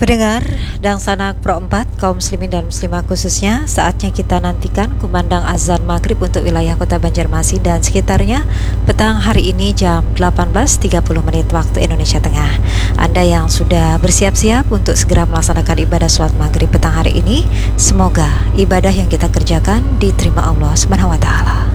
Pendengar dan sanak Pro 4, kaum muslimin dan muslimah khususnya, saatnya kita nantikan kumandang azan maghrib untuk wilayah kota Banjarmasin dan sekitarnya petang hari ini jam 18.30 menit waktu Indonesia Tengah. Anda yang sudah bersiap-siap untuk segera melaksanakan ibadah sholat maghrib petang hari ini, semoga ibadah yang kita kerjakan diterima Allah Subhanahu wa Ta'ala.